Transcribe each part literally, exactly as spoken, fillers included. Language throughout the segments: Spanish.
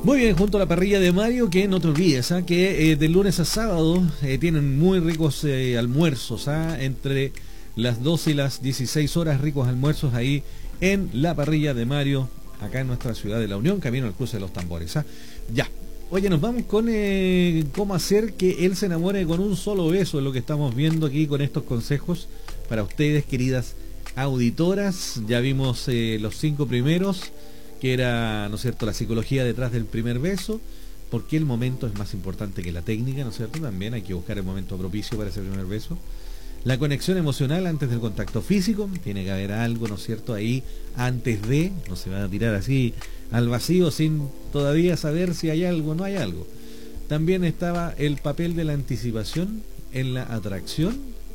Muy bien, junto a la parrilla de Mario, que no te olvides, ¿ah? que eh, de lunes a sábado eh, tienen muy ricos eh, almuerzos, ¿ah? entre las doce y las dieciséis horas, ricos almuerzos ahí en la parrilla de Mario, acá en nuestra ciudad de La Unión, camino al cruce de los tambores. ¿ah? Ya, oye, nos vamos con eh, cómo hacer que él se enamore con un solo beso, es lo que estamos viendo aquí con estos consejos para ustedes, queridas auditoras. Ya vimos eh, los cinco primeros, que era, ¿no es cierto?, la psicología detrás del primer beso, porque el momento es más importante que la técnica, ¿no es cierto? También hay que buscar el momento propicio para ese primer beso. La conexión emocional antes del contacto físico, tiene que haber algo, ¿no es cierto?, ahí antes de, no se va a tirar así al vacío sin todavía saber si hay algo o no hay algo. También estaba el papel de la anticipación en la atracción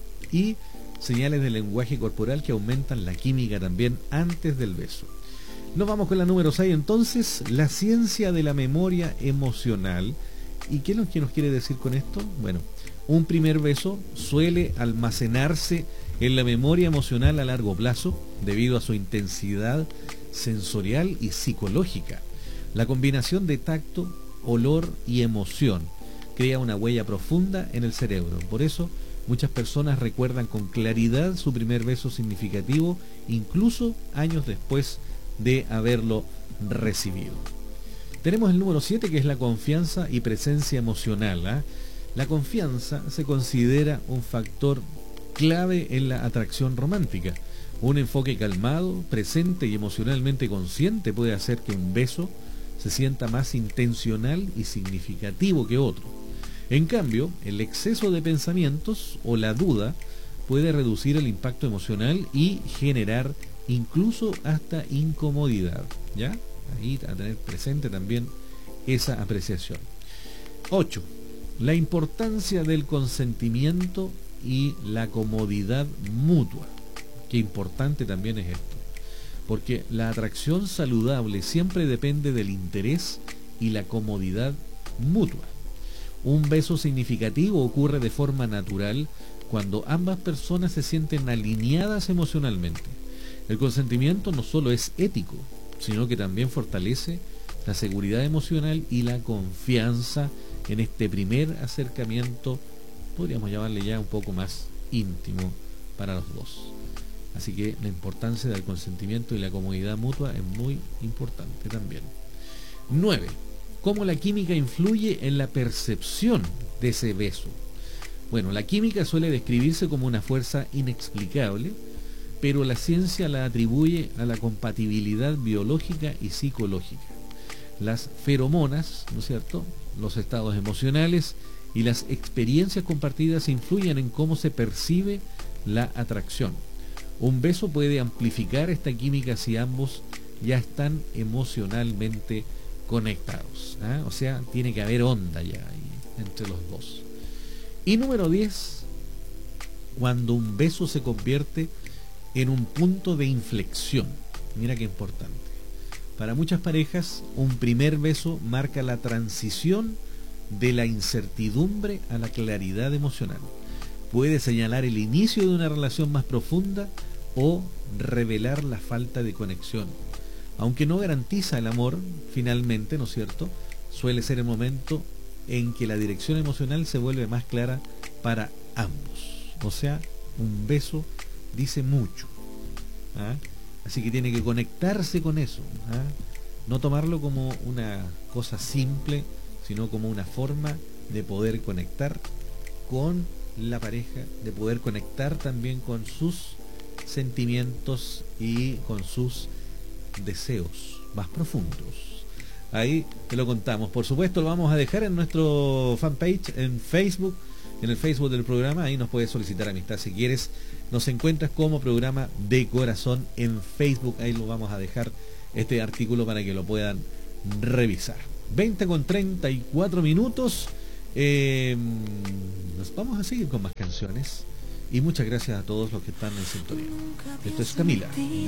y señales del lenguaje corporal que aumentan la química también antes del beso. Nos vamos con la número seis entonces, la ciencia de la memoria emocional. ¿Y qué es lo que nos quiere decir con esto? Bueno, un primer beso suele almacenarse en la memoria emocional a largo plazo debido a su intensidad sensorial y psicológica. La combinación de tacto, olor y emoción crea una huella profunda en el cerebro. Por eso, muchas personas recuerdan con claridad su primer beso significativo, incluso años después de haberlo recibido. Tenemos el número siete, que es la confianza y presencia emocional. ¿eh? La confianza se considera un factor clave en la atracción romántica. Un enfoque calmado, presente y emocionalmente consciente puede hacer que un beso se sienta más intencional y significativo que otro. En cambio, el exceso de pensamientos o la duda puede reducir el impacto emocional y generar incluso hasta incomodidad, ¿ya? Ahí a tener presente también esa apreciación. ocho. La importancia del consentimiento y la comodidad mutua. Qué importante también es esto, porque la atracción saludable siempre depende del interés y la comodidad mutua. Un beso significativo ocurre de forma natural cuando ambas personas se sienten alineadas emocionalmente. El consentimiento no solo es ético, sino que también fortalece la seguridad emocional y la confianza en este primer acercamiento, podríamos llamarle ya un poco más íntimo para los dos. Así que la importancia del consentimiento y la comodidad mutua es muy importante también. nueve. ¿Cómo la química influye en la percepción de ese beso? Bueno, la química suele describirse como una fuerza inexplicable, pero la ciencia la atribuye a la compatibilidad biológica y psicológica. Las feromonas, ¿no es cierto?, los estados emocionales y las experiencias compartidas influyen en cómo se percibe la atracción. Un beso puede amplificar esta química si ambos ya están emocionalmente conectados. ¿eh? O sea, tiene que haber onda ya ahí entre los dos. Y número diez, cuando un beso se convierte en un punto de inflexión. Mira qué importante. Para muchas parejas, un primer beso marca la transición de la incertidumbre a la claridad emocional. Puede señalar el inicio de una relación más profunda o revelar la falta de conexión. Aunque no garantiza el amor, finalmente, ¿no es cierto?, suele ser el momento en que la dirección emocional se vuelve más clara para ambos. O sea, un beso dice mucho. ¿ah? Así que tiene que conectarse con eso. ¿ah? No tomarlo como una cosa simple, sino como una forma de poder conectar con la pareja, de poder conectar también con sus sentimientos y con sus deseos más profundos. Ahí te lo contamos. Por supuesto, lo vamos a dejar en nuestro fanpage en Facebook, en el Facebook del programa. Ahí nos puedes solicitar amistad si quieres. Nos encuentras como Programa de Corazón en Facebook. Ahí lo vamos a dejar este artículo para que lo puedan revisar. veinte con treinta y cuatro minutos. Eh, nos vamos a seguir con más canciones. Y muchas gracias a todos los que están en sintonía. Esto es Camila.